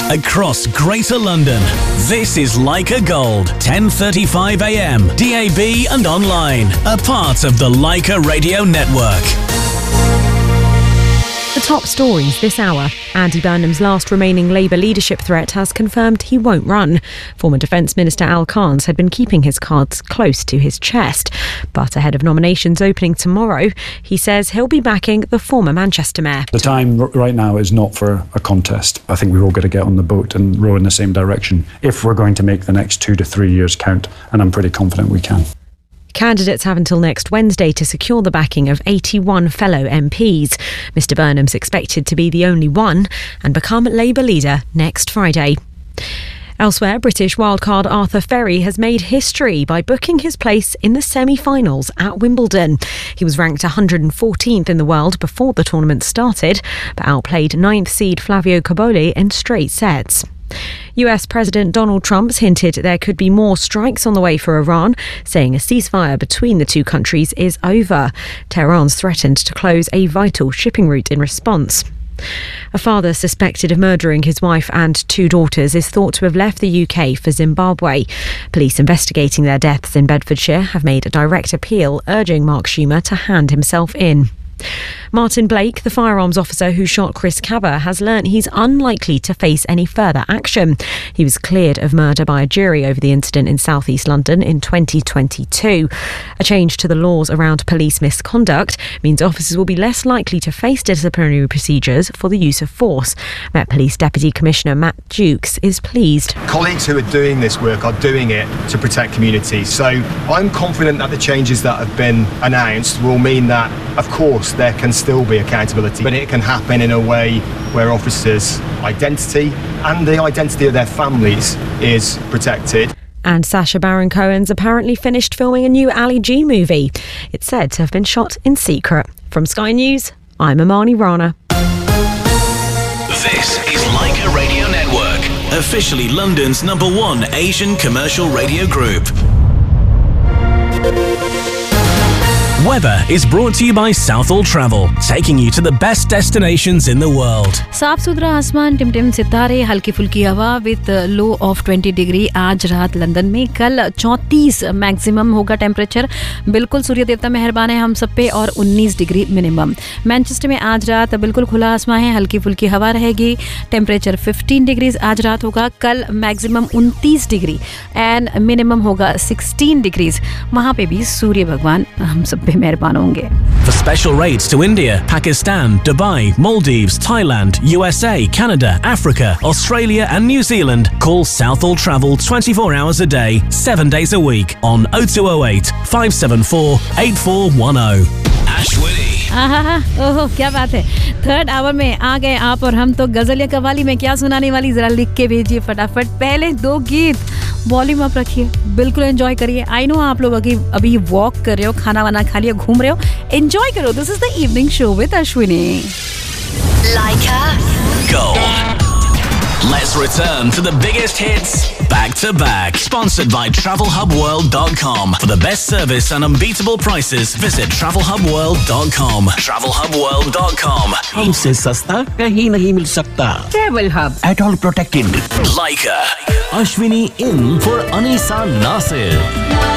across Greater London. This is Leica Gold, 10:35 a.m. DAB and online. A part of the Leica Radio Network. The top stories this hour. Andy Burnham's last remaining Labour leadership threat has confirmed he won't run. Former Defence Minister Al Khans had been keeping his cards close to his chest. But ahead of nominations opening tomorrow, he says he'll be backing the former Manchester mayor. The time right now is not for a contest. I think we've all got to get on the boat and row in the same direction if we're going to make the next 2 to 3 years count, and I'm pretty confident we can. Candidates have until next Wednesday to secure the backing of 81 fellow MPs. Mr Burnham's expected to be the only one and become Labour leader next Friday. Elsewhere, British wildcard Arthur Ferry has made history by booking his place in the semi-finals at Wimbledon. He was ranked 114th in the world before the tournament started, but outplayed 9th seed Flavio Cobolli in straight sets. US President Donald Trump's hinted there could be more strikes on the way for Iran, saying a ceasefire between the two countries is over. Tehran's threatened to close a vital shipping route in response. A father suspected of murdering his wife and 2 daughters is thought to have left the UK for Zimbabwe. Police investigating their deaths in Bedfordshire have made a direct appeal urging Mark Schumer to hand himself in. Martin Blake, the firearms officer who shot Chris Cabba, has learnt he's unlikely to face any further action. He was cleared of murder by a jury over the incident in South East London in 2022. A change to the laws around police misconduct means officers will be less likely to face disciplinary procedures for the use of force. Met Police Deputy Commissioner Matt Dukes is pleased. Colleagues who are doing this work are doing it to protect communities. So I'm confident that the changes that have been announced will mean that, of course, there can still be accountability, but it can happen in a way where officers' identity and the identity of their families is protected. And Sacha Baron Cohen's apparently finished filming a new Ali G movie. It's said to have been shot in secret. From Sky News, I'm Amani Rana. This is Leica Radio Network, officially London's #1 Asian commercial radio group. Weather is brought to you by Southall Travel, taking you to the best destinations in the world. साफ सुथरा आसमान, टिमटिम सितारे, हल्की फुल्की हवा with low of 20 degree आज रात London में. कल 34 मैक्सिमम होगा टेम्परेचर. बिल्कुल सूर्य देवता मेहरबान है हम सब पे. और 19 डिग्री मिनिमम. मैनचेस्टर में आज रात बिल्कुल खुला आसमान है, हल्की फुल्की हवा रहेगी. टेम्परेचर 15 डिग्रीज आज रात होगा. कल मैक्सिमम 29 डिग्री एंड मिनिमम होगा 16 डिग्रीज. वहाँ पे भी सूर्य भगवान हम सब पे मेहरबान होंगे. For special rates to India, Pakistan, Dubai, Maldives, Thailand, USA, Canada, Africa, Australia and New Zealand, call Southall Travel 24 hours a day, 7 days a week on 0208 574 8410. Ashwini. ओहो क्या बात है. 3rd आवर में आ गए आप और हम. तो गजल या कवाली में क्या सुनाने वाली जरा लिख के भेजिए फटाफट. पहले 2 गीत वॉल्यूम अप रखिए, बिल्कुल एंजॉय करिए. आई नो आप लोग अभी वॉक कर रहे हो, खाना वाना खा लिया, घूम रहे हो, एंजॉय करो. This is the evening show with Ashwini. Leica Gold. Let's return to the biggest hits back to back. Sponsored by TravelHubWorld.com. For the best service and unbeatable prices, visit TravelHubWorld.com. TravelHubWorld.com. हमसे सस्ता कहीं नहीं मिल सकता. Travel Hub. At all protected. Leica. Ashwini in for Anisa Nasir.